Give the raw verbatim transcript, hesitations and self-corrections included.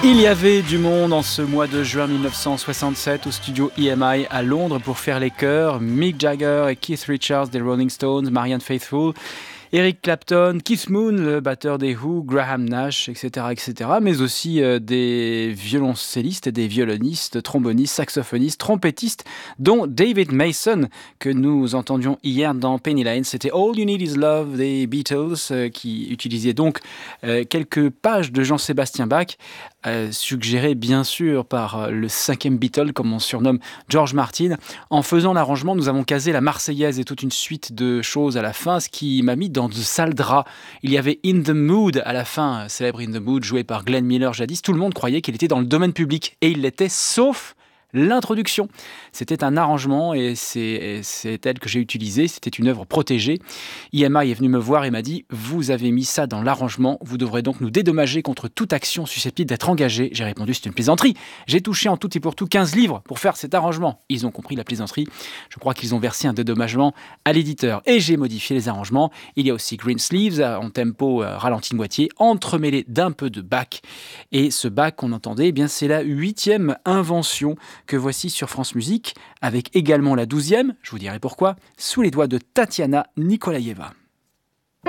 Il y avait du monde en ce mois de juin mille neuf cent soixante-sept au studio E M I à Londres pour faire les chœurs. Mick Jagger et Keith Richards des Rolling Stones, Marianne Faithfull, Eric Clapton, Keith Moon, le batteur des Who, Graham Nash, et cetera, et cetera. Mais aussi euh, des violoncellistes, des violonistes, trombonistes, saxophonistes, trompettistes, dont David Mason, que nous entendions hier dans Penny Lane. C'était All You Need Is Love des Beatles, euh, qui utilisait donc euh, quelques pages de Jean-Sébastien Bach, euh, suggérées bien sûr par euh, le cinquième Beatle, comme on surnomme George Martin. En faisant l'arrangement, nous avons casé la Marseillaise et toute une suite de choses à la fin, ce qui m'a mis dans de sales draps. Il y avait In the Mood à la fin, célèbre In the Mood, joué par Glenn Miller jadis. Tout le monde croyait qu'il était dans le domaine public, et il l'était, sauf l'introduction. C'était un arrangement et c'est, c'est elle que j'ai utilisé. C'était une œuvre protégée. E M I est venu me voir et m'a dit « Vous avez mis ça dans l'arrangement, vous devrez donc nous dédommager contre toute action susceptible d'être engagée. » J'ai répondu « C'est une plaisanterie. J'ai touché en tout et pour tout quinze livres pour faire cet arrangement. » Ils ont compris la plaisanterie. Je crois qu'ils ont versé un dédommagement à l'éditeur. Et j'ai modifié les arrangements. Il y a aussi Green Sleeves en tempo euh, ralenti de moitié, entremêlé d'un peu de Bach. Et ce Bach qu'on entendait, eh bien, c'est la huitième invention que voici sur France Musique, avec également la douzième, je vous dirai pourquoi, sous les doigts de Tatiana Nikolaeva.